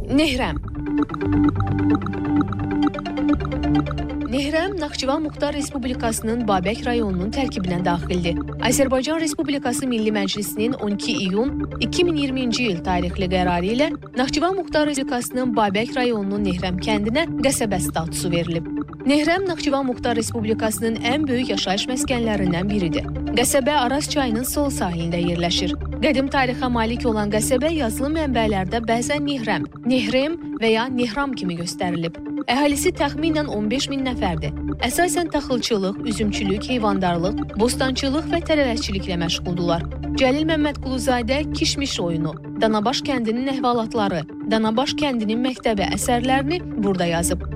Nehrəm. Nehrəm Naxçıvan Muxtar Respublikasının Babək rayonunun tərkibinə daxildir. Azərbaycan Respublikası Milli Məclisinin 12 iyun 2020-ci il tarixli qərarı ilə Naxçıvan Muxtar Respublikasının Babək rayonunun Nehrəm kəndinə qəsəbə statusu verilib. Nehrəm Naxçıvan Muxtar Respublikasının ən böyük yaşayış məskənlərindən biridir. Qəsəbə Araz çayının sol sahilində yerləşir. Qədim tarixə malik olan qəsəbə yazılı mənbələrdə bəzən Nehrəm, Nehrem və ya Nehram kimi göstərilib. Əhalisi təxminən 15 min nəfərdir. Əsasən taxılçılıq, üzümçülük, heyvandarlıq, bostançılıq və tərəvəzçiliklə məşğuldurlar. Cəlil Məmmədquluzadə Kişmiş oyunu, Danabaş kəndinin əhvalatları, Danabaş kəndinin məktəbi əsərlərini burada yazıb.